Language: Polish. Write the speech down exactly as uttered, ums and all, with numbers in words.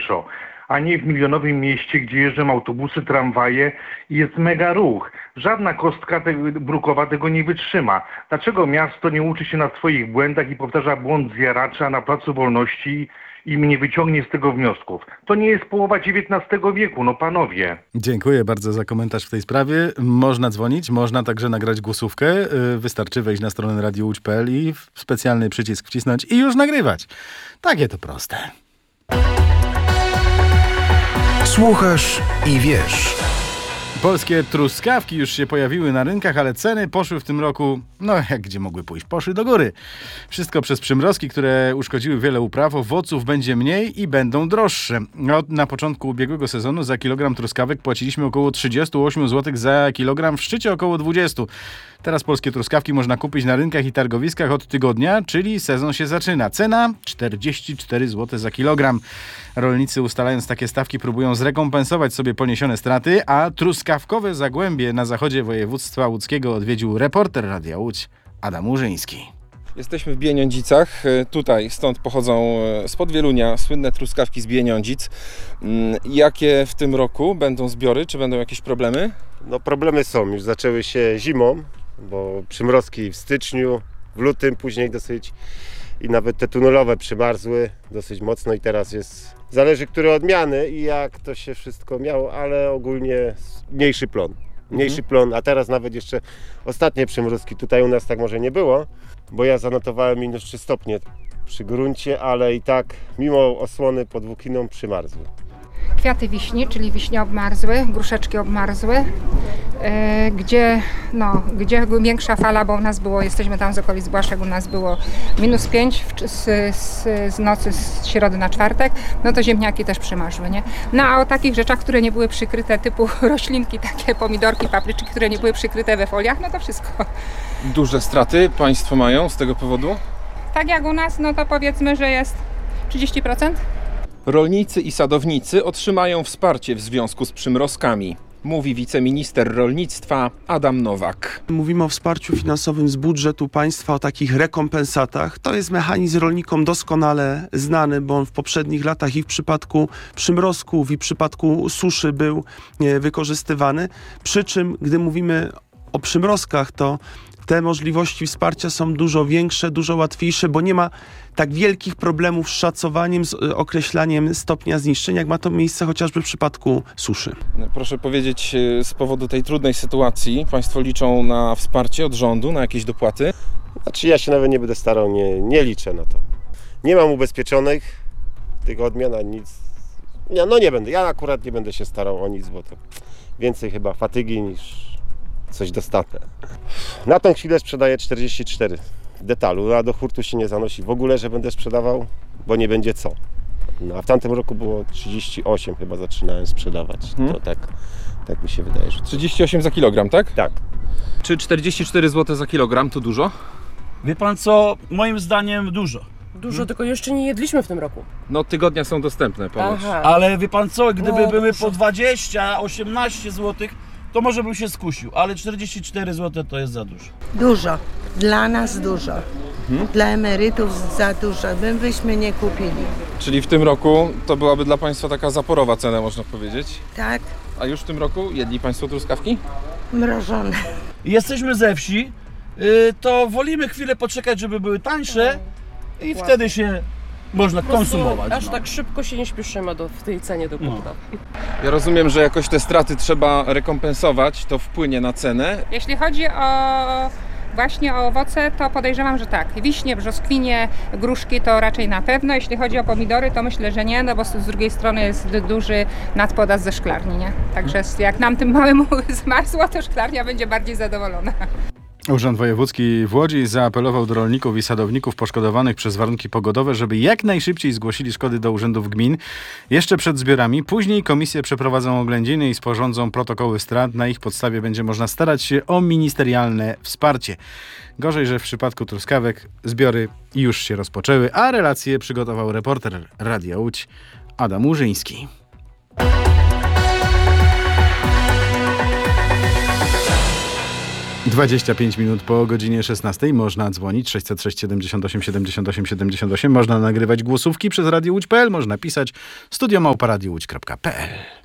pieszo, a nie w milionowym mieście, gdzie jeżdżą autobusy, tramwaje i jest mega ruch. Żadna kostka te, brukowa tego nie wytrzyma. Dlaczego miasto nie uczy się na swoich błędach i powtarza błąd zjaracza na Placu Wolności i nie wyciągnie z tego wniosków? To nie jest połowa dziewiętnastego wieku, no panowie. Dziękuję bardzo za komentarz w tej sprawie. Można dzwonić, można także nagrać głosówkę. Wystarczy wejść na stronę radio łódź kropka p l i specjalny przycisk wcisnąć i już nagrywać. Takie to proste. Słuchasz i wiesz. Polskie truskawki już się pojawiły na rynkach, ale ceny poszły w tym roku, no jak gdzie mogły pójść, poszły do góry. Wszystko przez przymrozki, które uszkodziły wiele upraw, owoców będzie mniej i będą droższe. Od, na początku ubiegłego sezonu za kilogram truskawek płaciliśmy około trzydzieści osiem złotych, za kilogram w szczycie około dwadzieścia. Teraz polskie truskawki można kupić na rynkach i targowiskach od tygodnia, czyli sezon się zaczyna. Cena czterdzieści cztery złote za kilogram. Rolnicy, ustalając takie stawki, próbują zrekompensować sobie poniesione straty, a truskawkowe Zagłębie na zachodzie województwa łódzkiego odwiedził reporter Radia Łódź Adam Murzyński. Jesteśmy w Bieniądzicach, tutaj stąd pochodzą spod Wielunia słynne truskawki z Bieniądzic. Jakie w tym roku będą zbiory, czy będą jakieś problemy? No problemy są, już zaczęły się zimą, bo przymrozki w styczniu, w lutym później dosyć i nawet te tunelowe przymarzły dosyć mocno i teraz jest, zależy które odmiany i jak to się wszystko miało, ale ogólnie mniejszy plon. Mniejszy mhm. plon, a teraz nawet jeszcze ostatnie przymrozki, tutaj u nas tak może nie było, bo ja zanotowałem minus trzy stopnie przy gruncie, ale i tak mimo osłony pod Włókiną przymarzły. Kwiaty wiśni, czyli wiśnie obmarzły, gruszeczki obmarzły, yy, gdzie, no, gdzie większa fala, bo u nas było, jesteśmy tam z okolic Błaszek, u nas było minus pięć w, z, z, z nocy z środy na czwartek, no to ziemniaki też przymarzły, nie? No a o takich rzeczach, które nie były przykryte, typu roślinki, takie pomidorki, papryczki, które nie były przykryte we foliach, no to wszystko. Duże straty państwo mają z tego powodu? Tak jak u nas, no to powiedzmy, że jest trzydzieści procent. Rolnicy i sadownicy otrzymają wsparcie w związku z przymrozkami, mówi wiceminister rolnictwa Adam Nowak. Mówimy o wsparciu finansowym z budżetu państwa, o takich rekompensatach. To jest mechanizm rolnikom doskonale znany, bo on w poprzednich latach i w przypadku przymrozków, i w przypadku suszy był wykorzystywany. Przy czym, gdy mówimy o przymrozkach, to te możliwości wsparcia są dużo większe, dużo łatwiejsze, bo nie ma tak wielkich problemów z szacowaniem, z określaniem stopnia zniszczenia, jak ma to miejsce chociażby w przypadku suszy. Proszę powiedzieć, z powodu tej trudnej sytuacji państwo liczą na wsparcie od rządu, na jakieś dopłaty? Znaczy ja się nawet nie będę starał, nie, nie liczę na to. Nie mam ubezpieczonych tych odmian, ani nic. Ja, no nie będę, ja akurat nie będę się starał o nic, bo to więcej chyba fatygi niż coś dostanę. Na tą chwilę sprzedaję czterdzieści cztery w detalu, a do hurtu się nie zanosi w ogóle, że będę sprzedawał, bo nie będzie co. No, a w tamtym roku było trzydzieści osiem chyba zaczynałem sprzedawać. Hmm. To tak, tak mi się wydaje, że... trzydzieści osiem za kilogram, tak? Tak. Czy czterdzieści cztery złote za kilogram to dużo? Wie pan co, moim zdaniem dużo. Dużo, hmm? tylko jeszcze nie jedliśmy w tym roku. No tygodnia są dostępne ponoć. Aha. Ale wie pan co, gdyby no, były po dwadzieścia, osiemnaście złotych, to może bym się skusił, ale czterdzieści cztery złote to jest za dużo. Dużo. Dla nas dużo. Hmm? Dla emerytów za dużo. My byśmy nie kupili. Czyli w tym roku to byłaby dla państwa taka zaporowa cena, można powiedzieć? Tak. A już w tym roku jedli państwo truskawki? Mrożone. Jesteśmy ze wsi, to wolimy chwilę poczekać, żeby były tańsze i Ładnie. Wtedy się można konsumować. Aż no. tak szybko się nie śpieszymy do, w tej cenie do kupna. No. Ja rozumiem, że jakoś te straty trzeba rekompensować, to wpłynie na cenę. Jeśli chodzi o właśnie o owoce, to podejrzewam, że tak. Wiśnie, brzoskwinie, gruszki to raczej na pewno. Jeśli chodzi o pomidory, to myślę, że nie, no bo z drugiej strony jest duży nadpodaż ze szklarni, nie? Także jak nam tym małemu zmarzło, to szklarnia będzie bardziej zadowolona. Urząd Wojewódzki w Łodzi zaapelował do rolników i sadowników poszkodowanych przez warunki pogodowe, żeby jak najszybciej zgłosili szkody do urzędów gmin jeszcze przed zbiorami. Później komisje przeprowadzą oględziny i sporządzą protokoły strat. Na ich podstawie będzie można starać się o ministerialne wsparcie. Gorzej, że w przypadku truskawek zbiory już się rozpoczęły, a relacje przygotował reporter Radia Łódź Adam Murzyński. dwadzieścia pięć minut po godzinie szesnastej można dzwonić sześćset sześć siedemdziesiąt osiem siedemdziesiąt osiem siedemdziesiąt osiem. Można nagrywać głosówki przez radio łódź kropka p l. Można pisać studio małpa radio łódź kropka p l.